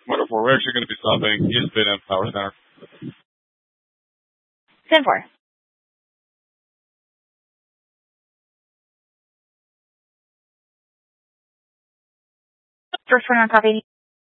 Wonderful. We're actually going to be stopping East Bay and Power Center. 10-4. First one on top 80.